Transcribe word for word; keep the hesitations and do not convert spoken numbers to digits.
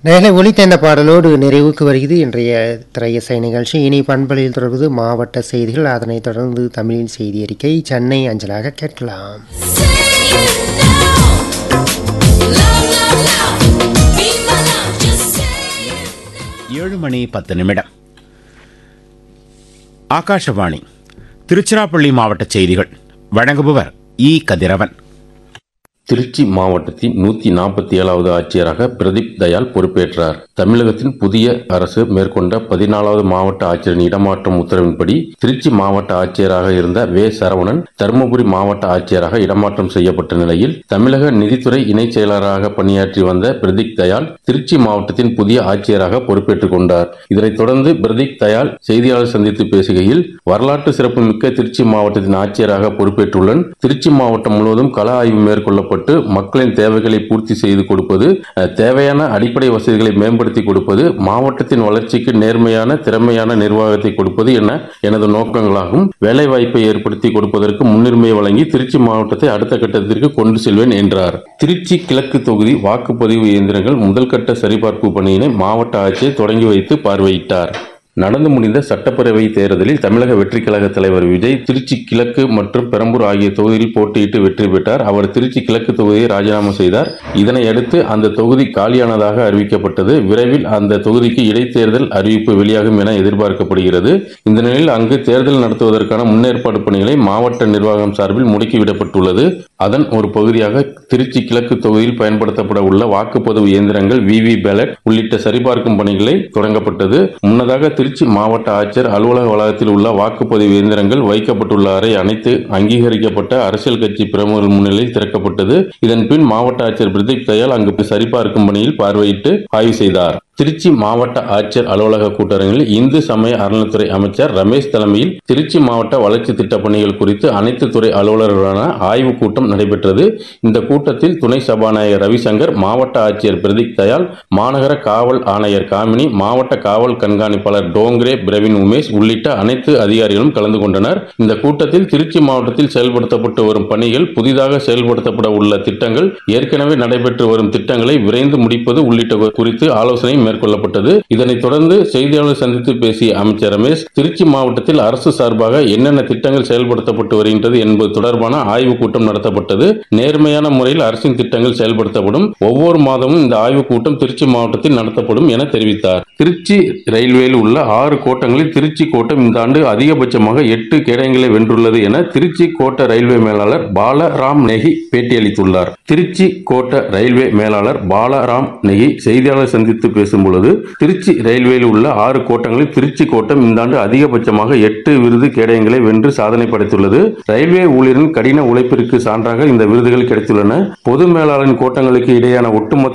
நேரலை ஒலித்த இந்த பாடலோடு நிறைவுக்கு வருகிறது இன்றைய திரையிசை நிகழ்ச்சி. இனி பண்பலையில் தொடர்வது மாவட்ட செய்திகள். அதனைத் தொடர்ந்து தமிழில் செய்தி அறிக்கை சென்னை அஞ்சலாக கேட்கலாம். ஏழு மணி பத்து நிமிடம். ஆகாஷவாணி திருச்சிராப்பள்ளி மாவட்ட செய்திகள். வழங்குபவர் இ கதிரவன். திருச்சி மாவட்டத்தின் நூத்தி நாற்பத்தி ஏழாவது ஆட்சியராக பிரதீப் தயாள் பொறுப்பேற்றார். தமிழகத்தின் புதிய அரசு மேற்கொண்ட பதினாலாவது மாவட்ட ஆட்சியரின் இடமாற்றம் உத்தரவின்படி திருச்சி மாவட்ட ஆட்சியராக இருந்த வே சரவணன் தருமபுரி மாவட்ட ஆட்சியராக இடமாற்றம் செய்யப்பட்ட நிலையில் தமிழக நிதித்துறை இணைச் செயலராக பணியாற்றி வந்த பிரதீப் தயாள் திருச்சி மாவட்டத்தின் புதிய ஆட்சியராக பொறுப்பேற்றுக் கொண்டார். இதனைத் தொடர்ந்து பிரதீப் தயாள் செய்தியாளர் சந்தித்து பேசுகையில், வரலாற்று சிறப்புமிக்க திருச்சி மாவட்டத்தின் ஆட்சியராக பொறுப்பேற்றுள்ளன். திருச்சி மாவட்டம் முழுவதும் கள ஆய்வு மேற்கொள்ளப்பட்டு மக்களின் தேவைகளை பூர்த்தி செய்து கொடுப்பது, தேவையான அடிப்படை வசதிகளை மேம்படுத்தி கொடுப்பது, மாவட்டத்தின் வளர்ச்சிக்கு நேர்மையான திறமையான நிர்வாகத்தை கொடுப்பது என எனது நோக்கங்களாகும். வேலைவாய்ப்பை ஏற்படுத்தி கொடுப்பதற்கு முன்னுரிமை வழங்கி திருச்சி மாவட்டத்தை அடுத்த கட்டத்திற்கு கொண்டு செல்வேன் என்றார். திருச்சி கிழக்கு தொகுதி வாக்குப்பதிவு இயந்திரங்கள் முதல்கட்ட சரிபார்ப்பு பணியினை மாவட்ட ஆட்சியர் தொடங்கி வைத்து பார்வையிட்டார். நடந்து முடிந்த சட்டப்பேரவை தேர்தலில் தமிழக வெற்றிக் கழக தலைவர் விஜய் திருச்சி கிழக்கு மற்றும் பெரம்பூர் ஆகிய தொகுதியில் போட்டியிட்டு வெற்றி பெற்றார். அவர் திருச்சி கிழக்கு தொகுதியை ராஜினாமா செய்தார். இதனையடுத்து அந்த தொகுதி காலியானதாக அறிவிக்கப்பட்டது. விரைவில் அந்த தொகுதிக்கு இடைத்தேர்தல் அறிவிப்பு வெளியாகும் என எதிர்பார்க்கப்படுகிறது. இந்த நிலையில் அங்கு தேர்தல் நடத்துவதற்கான முன்னேற்பாடு பணிகளை மாவட்ட நிர்வாகம் சார்பில் முடுக்கிவிடப்பட்டுள்ளது. அதன் ஒரு பகுதியாக திருச்சி கிழக்கு தொகுதியில் பயன்படுத்தப்பட உள்ள வாக்குப்பதிவு இயந்திரங்கள், விவி பேலட் உள்ளிட்ட சரிபார்க்கும் பணிகளை தொடங்கப்பட்டது. முன்னதாக திருச்சி மாவட்ட ஆட்சியர் அலுவலக வளாகத்தில் உள்ள வாக்குப்பதிவு இயந்திரங்கள் வைக்கப்பட்டுள்ள அறை அனைத்து அங்கீகரிக்கப்பட்ட அரசியல் கட்சி பிரமுகர்கள் முன்னிலையில் திறக்கப்பட்டது. இதன் பின் மாவட்ட ஆட்சியர் பிரதீப் தயாள் அங்கு சரிபார்க்கும் பணியில் பார்வையிட்டு ஆய்வு செய்தார். திருச்சி மாவட்ட ஆட்சியர் அலுவலக கூட்டரங்கில் இந்து சமய அறநிலைத்துறை அமைச்சர் ரமேஷ் தலைமையில் திருச்சி மாவட்ட வளர்ச்சி திட்டப் பணிகள் குறித்து அனைத்து துறை அலுவலர்களான ஆய்வுக் கூட்டம் நடைபெற்றது. இந்த கூட்டத்தில் துணை சபாநாயகர் ரவிசங்கர், மாவட்ட ஆட்சியர் பிரதீப் தயாள், மாநகர காவல் ஆணையர் காமினி, மாவட்ட காவல் கண்காணிப்பாளர் டோங்கரே பிரவீன் உமேஷ் உள்ளிட்ட அனைத்து அதிகாரிகளும் கலந்து கொண்டனர். இந்த கூட்டத்தில் திருச்சி மாவட்டத்தில் செயல்படுத்தப்பட்டு வரும் பணிகள், புதிதாக செயல்படுத்தப்பட உள்ள திட்டங்கள், ஏற்கனவே நடைபெற்று வரும் திட்டங்களை விரைந்து முடிப்பது உள்ளிட்ட குறித்து ஆலோசனை மேற்கொள்ளப்பட்டது. இதனைத் தொடர்ந்து செய்தியாளர் சந்தித்து பேசிய அமைச்சர் ரமேஷ், திருச்சி மாவட்டத்தில் அரசு சார்பாக என்னென்ன திட்டங்கள் செயல்படுத்தப்பட்டு வருகின்றது என்பது தொடர்பான ஆய்வுக் கூட்டம் நடத்தப்பட்டது. நேர்மையான முறையில் அரசின் திட்டங்கள் செயல்படுத்தப்படும். ஒவ்வொரு மாதமும் இந்த ஆய்வுக் கூட்டம் திருச்சி மாவட்டத்தில் நடத்தப்படும் என தெரிவித்தார். திருச்சி ரயில்வேயில் உள்ள ஆறு கோட்டங்களில் திருச்சி கோட்டம் இந்த ஆண்டு அதிகபட்சமாக எட்டு கேடயங்களை வென்றுள்ளது என திருச்சி கோட்ட ரயில்வே மேலாளர் பாலராம் நெகி பேட்டியளித்துள்ளார். திருச்சி கோட்ட ரயில்வே மேலாளர் பாலராம் நெகி செய்தியாளர் சந்தித்து பேசும் பொழுது, திருச்சி ரயில்வேயில் உள்ள ஆறு கோட்டங்களில் திருச்சி கோட்டம் இந்த ஆண்டு அதிகபட்சமாக எட்டு விருது கேடயங்களை வென்று சாதனை படைத்துள்ளது. ரயில்வே ஊழியரின் கடின உழைப்பிற்கு சான்றாக இந்த விருதுகள் கிடைத்துள்ளன. பொது மேலாளரின் கோட்டங்களுக்கு இடையான ஒட்டுமொத்த